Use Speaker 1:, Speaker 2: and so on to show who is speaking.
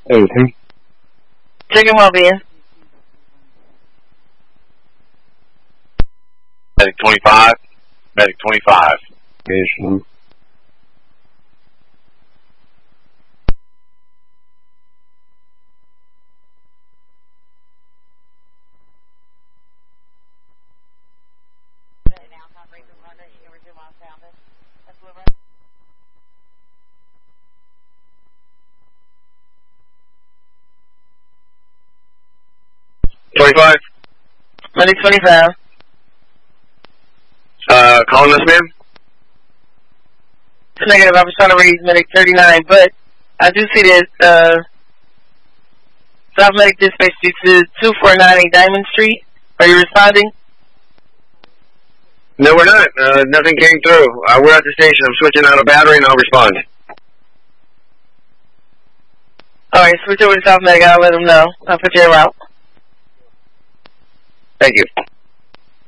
Speaker 1: Anything?
Speaker 2: Checking well-being.
Speaker 3: Medic 25. Medic 25.
Speaker 1: Engage.
Speaker 2: Medic 25.
Speaker 3: Calling this man?
Speaker 2: Negative, I was trying to read Medic 39, but I do see that, South Medic dispatch you to 2498 Diamond Street. Are you responding?
Speaker 3: No, we're not. Nothing came through. We're at the station. I'm switching out a battery and I'll respond.
Speaker 2: Alright, switch over to South Medic. I'll let them know. I'll put you in route.
Speaker 3: Thank you.